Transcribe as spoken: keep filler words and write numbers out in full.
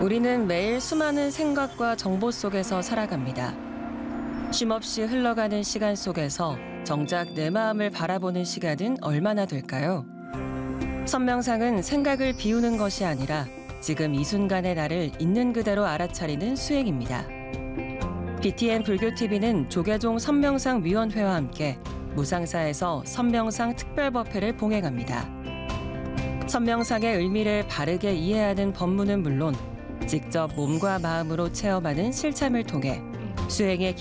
우리는 매일 수많은 생각과 정보 속에서 살아갑니다. 쉼없이 흘러가는 시간 속에서 정작 내 마음을 바라보는 시간은 얼마나 될까요? 선명상은 생각을 비우는 것이 아니라 지금 이 순간의 나를 있는 그대로 알아차리는 수행입니다. 비티엔 불교티비는 조계종 선명상 위원회와 함께 무상사에서 선명상 특별법회를 봉행합니다. 선명상의 의미를 바르게 이해하는 법문은 물론 직접 몸과 마음으로 체험하는 실참을 통해 수행의